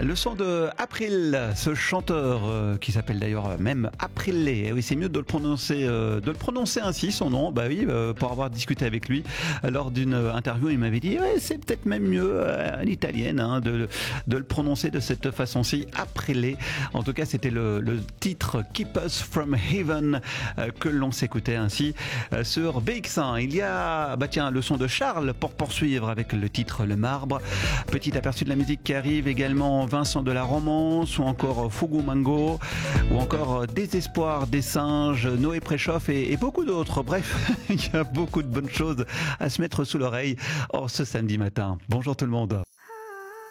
Le son de April, ce chanteur qui s'appelle d'ailleurs même Aprilé. Et oui, c'est mieux de le prononcer ainsi, son nom. Bah oui, pour avoir discuté avec lui lors d'une interview, il m'avait dit ouais, c'est peut-être même mieux à l'italienne de le prononcer de cette façon-ci, Aprilé. En tout cas, c'était le titre Keep Us From Heaven que l'on s'écoutait ainsi sur BX1. Il y a le son de Charles pour poursuivre avec le titre Le Marbre. Petit aperçu de la musique qui arrive également, Vincent de la Romance ou encore Fugu Mango ou encore Désespoir des singes, Noé Préchoff et beaucoup d'autres. Bref, il y a beaucoup de bonnes choses à se mettre sous l'oreille ce samedi matin. Bonjour tout le monde.